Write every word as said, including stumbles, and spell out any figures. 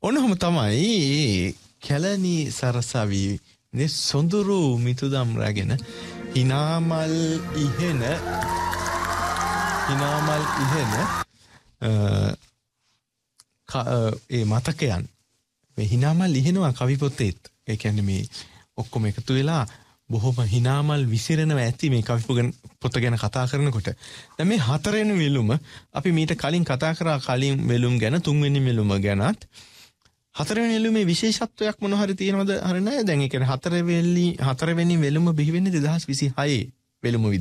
ඔන්නම තමයි කැලණි සරසවි නේ සොඳුරු මිතුදම් රැගෙන හිනාමල් ඉහෙන හිනාමල් ඉහෙන ඒ මතකයන් මේ හිනාමල් ඉහෙනවා කවි පොතේත්. ඒ කියන්නේ මේ ඔක්කොම එකතු වෙලා බොහොම හිනාමල් විසිරෙනවා ඇති මේ කවි පොත ගැන කතා කරනකොට. දැන් මේ හතරවෙනි වෙලුම අපි මීට කලින් කතා කරා කලින් වෙලුම් ගැන තුන්වෙනි වෙලුම ගැනත් හතරවෙනි වෙලුමේ විශේෂත්වයක් මොන හරි තියෙනවද හරි නෑ. දැන් ඒ කියන්නේ හතරවෙනි හතරවෙනි වෙලුම බිහි වෙන්නේ දෙදහස් විසිහය වෙලුම